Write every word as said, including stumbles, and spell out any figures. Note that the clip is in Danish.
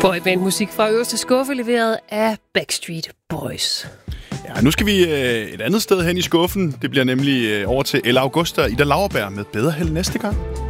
Boybandmusik fra øverste skuffe, leveret af Backstreet Boys. Ja, nu skal vi øh, et andet sted hen i skuffen. Det bliver nemlig øh, over til Ella Augusta og Ida Lauerberg med Bedre Held næste gang.